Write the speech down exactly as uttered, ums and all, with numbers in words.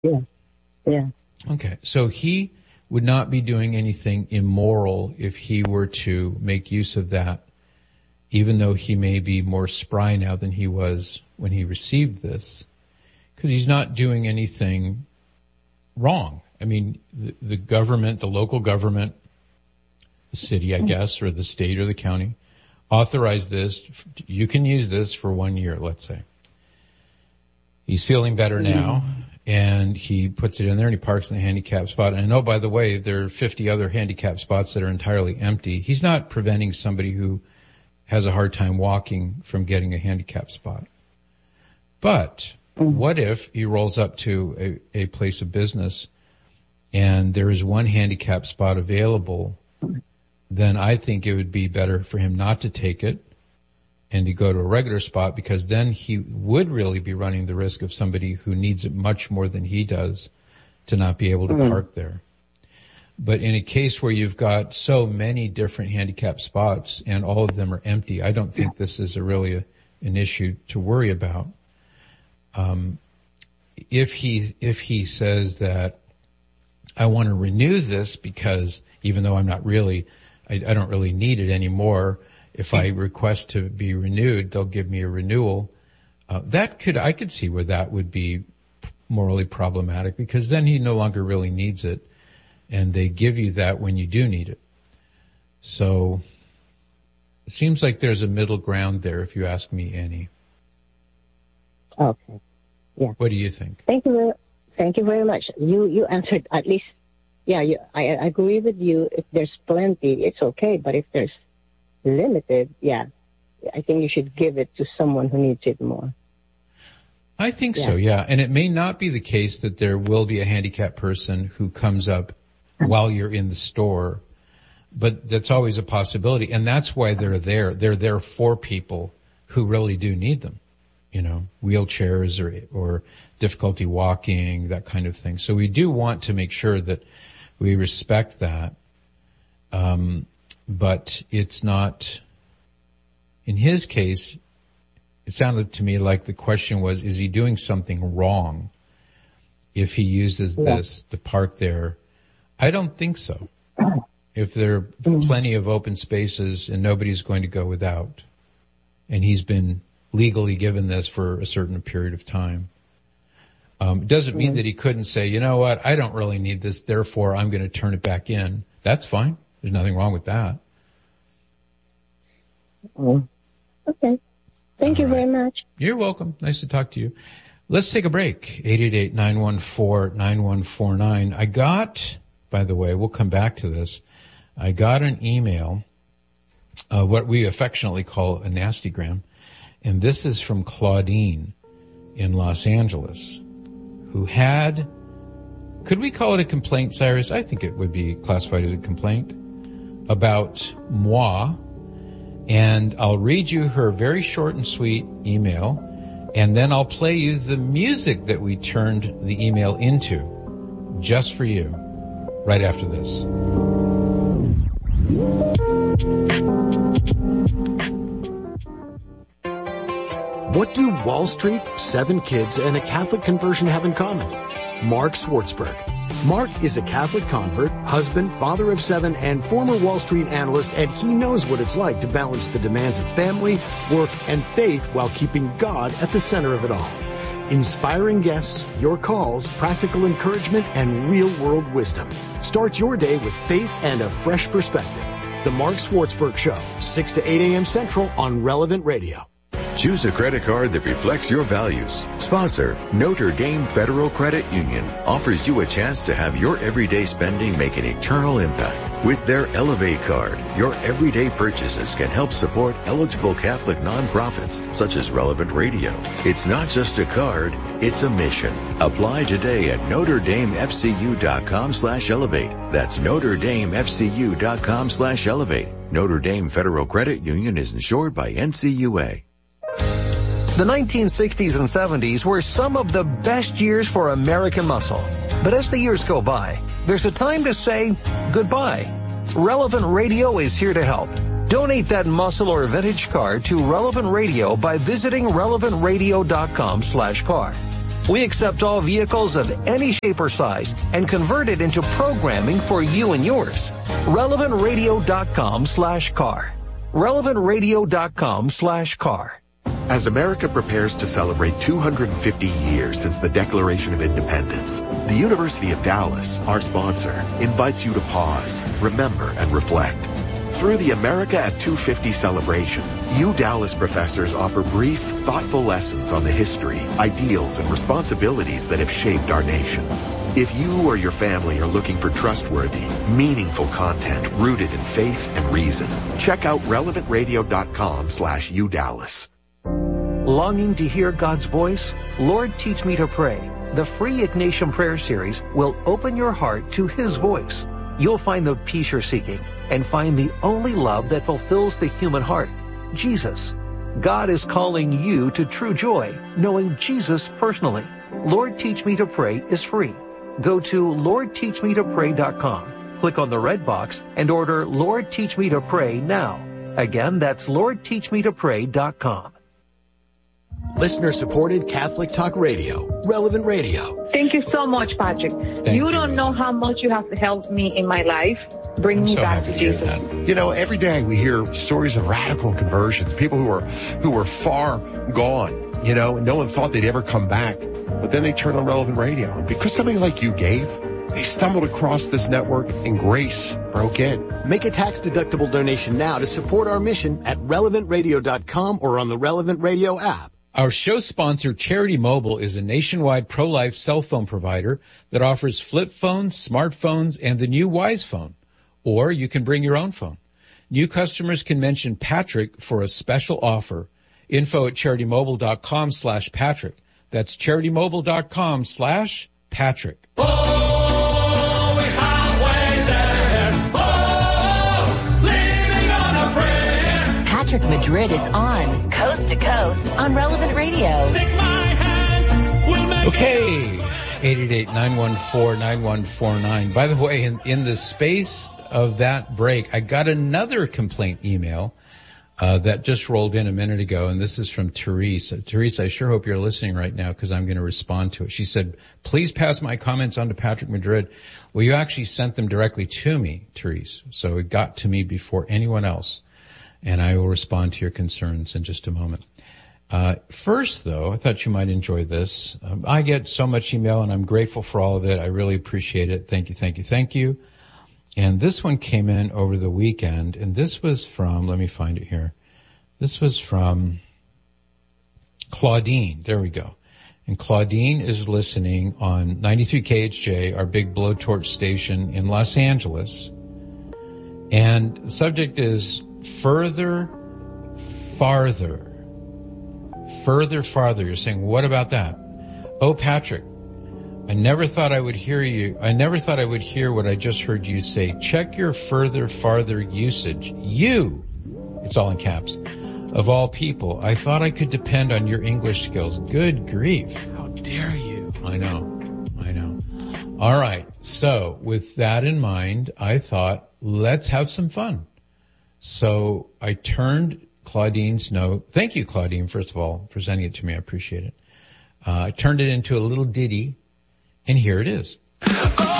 Yeah. Yeah. Okay. So he would not be doing anything immoral if he were to make use of that, even though he may be more spry now than he was when he received this, because he's not doing anything wrong. I mean, the, the government, the local government, the city, I guess, or the state or the county, authorized this. You can use this for one year, let's say. He's feeling better now, and he puts it in there and he parks in the handicap spot. And oh, by the way, there are fifty other handicap spots that are entirely empty. He's not preventing somebody who has a hard time walking from getting a handicap spot. But what if he rolls up to a, a place of business and there is one handicap spot available? Then I think it would be better for him not to take it and to go to a regular spot, because then he would really be running the risk of somebody who needs it much more than he does to not be able to mm-hmm. park there. But in a case where you've got so many different handicap spots and all of them are empty, I don't think this is a really a, an issue to worry about. Um, if he, if he says that I want to renew this because even though I'm not really, I, I don't really need it anymore, if I request to be renewed, they'll give me a renewal. Uh, that could, I could see where that would be morally problematic, because then he no longer really needs it. And they give you that when you do need it. So it seems like there's a middle ground there, if you ask me, Annie. Okay. Yeah. What do you think? Thank you. Very, thank you very much. You, you answered at least, yeah, you, I, I agree with you. If there's plenty, it's okay. But if there's limited, yeah, I think you should give it to someone who needs it more. I think yeah. so, yeah. And it may not be the case that there will be a handicapped person who comes up while you're in the store, but that's always a possibility. And that's why they're there. They're there for people who really do need them, you know, wheelchairs or, or difficulty walking, that kind of thing. So we do want to make sure that we respect that. Um, but it's not, in his case, it sounded to me like the question was, is he doing something wrong if he uses yeah. this to park there? I don't think so. If there are plenty of open spaces and nobody's going to go without, and he's been legally given this for a certain period of time, um, it doesn't mean that he couldn't say, you know what, I don't really need this, therefore I'm going to turn it back in. That's fine. There's nothing wrong with that. Oh, okay. Thank All you right. very much. You're welcome. Nice to talk to you. Let's take a break. eight eight eight, nine one four, nine one four nine. I got, by the way, we'll come back to this. I got an email, uh, what we affectionately call a nastygram, and this is from Claudine in Los Angeles, who had, could we call it a complaint, Cyrus? I think it would be classified as a complaint about moi. And I'll read you her very short and sweet email, and then I'll play you the music that we turned the email into, just for you, right after this. What do Wall Street, seven kids, and a Catholic conversion have in common? Mark Swartzberg. Mark is a Catholic convert, husband, father of seven, and former Wall Street analyst, and he knows what it's like to balance the demands of family, work, and faith while keeping God at the center of it all. Inspiring guests, your calls, practical encouragement, and real-world wisdom. Start your day with faith and a fresh perspective. The Mark Swartzberg Show, six to eight a.m. Central on Relevant Radio. Choose a credit card that reflects your values. Sponsor, Notre Dame Federal Credit Union, offers you a chance to have your everyday spending make an eternal impact. With their Elevate card, your everyday purchases can help support eligible Catholic nonprofits such as Relevant Radio. It's not just a card, it's a mission. Apply today at Notre Dame F C U dot com slash elevate. That's Notre Dame F C U dot com slash elevate. Notre Dame Federal Credit Union is insured by N C U A. The nineteen sixties and seventies were some of the best years for American muscle. But as the years go by, there's a time to say goodbye. Relevant Radio is here to help. Donate that muscle or vintage car to Relevant Radio by visiting relevant radio dot com slash car. We accept all vehicles of any shape or size and convert it into programming for you and yours. relevant radio dot com slash car. relevant radio dot com slash car. As America prepares to celebrate two hundred fifty years since the Declaration of Independence, the University of Dallas, our sponsor, invites you to pause, remember, and reflect. Through the America at two fifty celebration, U Dallas professors offer brief, thoughtful lessons on the history, ideals, and responsibilities that have shaped our nation. If you or your family are looking for trustworthy, meaningful content rooted in faith and reason, check out relevant radio dot com slash U Dallas. Longing to hear God's voice? Lord, Teach Me to Pray. The free Ignatian Prayer Series will open your heart to His voice. You'll find the peace you're seeking and find the only love that fulfills the human heart, Jesus. God is calling you to true joy, knowing Jesus personally. Lord, Teach Me to Pray is free. Go to lord teach me to pray dot com. Click on the red box and order Lord, Teach Me to Pray now. Again, that's lord teach me to pray dot com. Listener-supported Catholic Talk Radio, Relevant Radio. Thank you so much, Patrick. Thank you you. don't know how much you have helped me in my life. Bring I'm me so back happy to to hear Jesus. that. You know, every day we hear stories of radical conversions, people who are, who were far gone, you know, and no one thought they'd ever come back. But then they turn on Relevant Radio. And because somebody like you gave, they stumbled across this network and grace broke in. Make a tax-deductible donation now to support our mission at relevant radio dot com or on the Relevant Radio app. Our show sponsor, Charity Mobile, is a nationwide pro-life cell phone provider that offers flip phones, smartphones, and the new Wise Phone. Or you can bring your own phone. New customers can mention Patrick for a special offer. Info at charity mobile dot com slash Patrick. That's charity mobile dot com slash Patrick. Patrick Madrid is on Coast to Coast on Relevant Radio. Okay, eight eight eight, nine one four, nine one four nine. By the way, in, in the space of that break, I got another complaint email uh, that just rolled in a minute ago, and this is from Teresa. Teresa, I sure hope you're listening right now because I'm going to respond to it. She said, please pass my comments on to Patrick Madrid. Well, you actually sent them directly to me, Teresa, so it got to me before anyone else. And I will respond to your concerns in just a moment. Uh, first, though, I thought you might enjoy this. Um, I get so much email, and I'm grateful for all of it. I really appreciate it. Thank you, thank you, thank you. And this one came in over the weekend, and this was from, let me find it here. This was from Claudine. There we go. And Claudine is listening on ninety-three K H J, our big blowtorch station in Los Angeles. And the subject is further, farther. Further, farther. You're saying, what about that? Oh, Patrick, I never thought I would hear you. I never thought I would hear what I just heard you say. Check your further, farther usage. You, it's all in caps, of all people. I thought I could depend on your English skills. Good grief. How dare you? I know. I know. All right. So with that in mind, I thought, let's have some fun. So I turned Claudine's note. Thank you, Claudine, first of all, for sending it to me. I appreciate it. Uh, I turned it into a little ditty, and here it is.